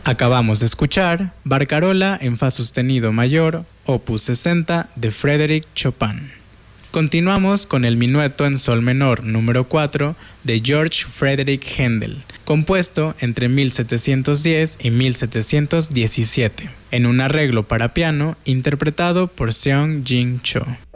Acabamos de escuchar Barcarola en Fa sostenido mayor, opus 60 de Frédéric Chopin. Continuamos con el Minueto en Sol menor número 4 de George Frederick Händel, compuesto entre 1710 y 1717, en un arreglo para piano interpretado por Seong Jin Cho.